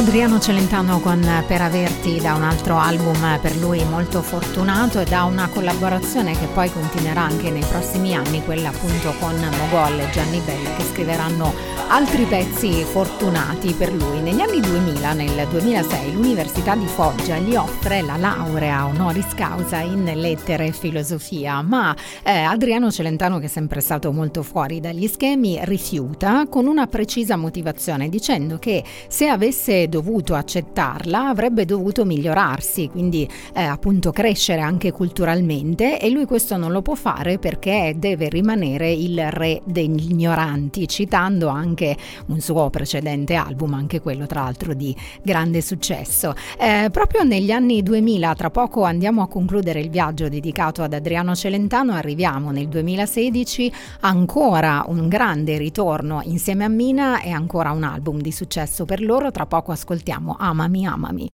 Adriano Celentano con Per Averti, da un altro album per lui molto fortunato e da una collaborazione che poi continuerà anche nei prossimi anni, quella appunto con Mogol e Gianni Belli, che scriveranno altri pezzi fortunati per lui. Negli anni 2000, nel 2006, l'Università di Foggia gli offre la laurea honoris causa in lettere e filosofia, ma Adriano Celentano, che è sempre stato molto fuori dagli schemi, rifiuta con una precisa motivazione, dicendo che se avesse dovuto accettarla avrebbe dovuto migliorarsi, quindi appunto crescere anche culturalmente, e lui questo non lo può fare perché deve rimanere il re degli ignoranti, citando anche un suo precedente album, anche quello tra l'altro di grande successo. Proprio negli anni 2000, tra poco andiamo a concludere il viaggio dedicato ad Adriano Celentano, arriviamo nel 2016, ancora un grande ritorno insieme a Mina e ancora un album di successo per loro. Tra poco ascoltiamo Amami Amami.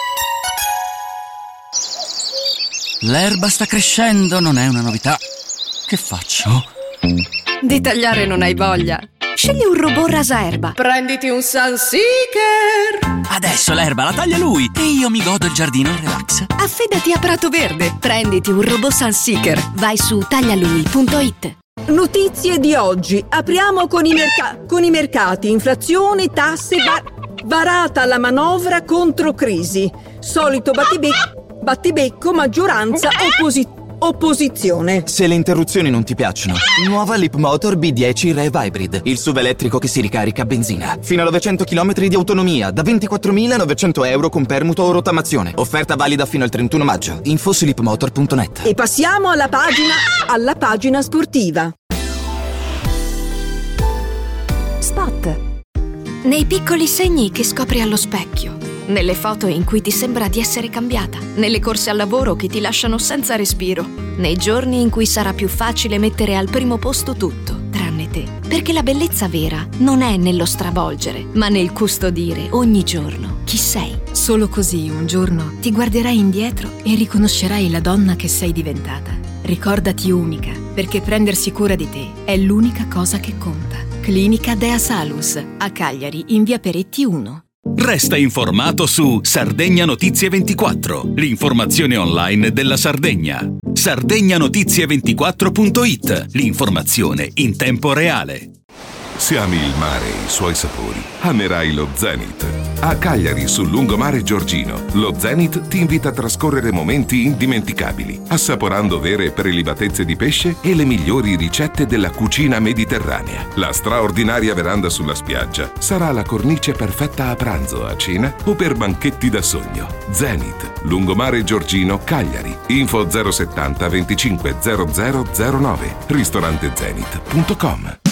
L'erba sta crescendo, non è una novità. Che faccio? Di tagliare non hai voglia? Scegli un robot rasaerba. Prenditi un Sunseeker. Adesso l'erba la taglia lui e io mi godo il giardino in relax. Affidati a Prato Verde. Prenditi un robot Sunseeker. Vai su taglialui.it. Notizie di oggi. Apriamo con i mercati. Inflazione, tasse, varata la manovra contro crisi. Solito battibecco, maggioranza, opposizione. Se le interruzioni non ti piacciono, nuova Leapmotor B10 Rev Hybrid, il SUV elettrico che si ricarica a benzina. Fino a 900 km di autonomia, da 24.900 euro con permuto o rottamazione. Offerta valida fino al 31 maggio. Info su leapmotor.net. E passiamo alla pagina sportiva. Spot. Nei piccoli segni che scopri allo specchio, nelle foto in cui ti sembra di essere cambiata, nelle corse al lavoro che ti lasciano senza respiro, nei giorni in cui sarà più facile mettere al primo posto tutto, tranne te. Perché la bellezza vera non è nello stravolgere, ma nel custodire ogni giorno chi sei. Solo così un giorno ti guarderai indietro e riconoscerai la donna che sei diventata. Ricordati unica, perché prendersi cura di te è l'unica cosa che conta. Clinica Dea Salus, a Cagliari, in via Peretti 1. Resta informato su Sardegna Notizie 24, l'informazione online della Sardegna. Sardegnanotizie24.it, l'informazione in tempo reale. Se ami il mare e i suoi sapori, amerai lo Zenith. A Cagliari, sul lungomare Giorgino, lo Zenith ti invita a trascorrere momenti indimenticabili, assaporando vere prelibatezze di pesce e le migliori ricette della cucina mediterranea. La straordinaria veranda sulla spiaggia sarà la cornice perfetta a pranzo, a cena o per banchetti da sogno. Zenith, lungomare Giorgino, Cagliari. Info 070 25 0009, ristorantezenith.com.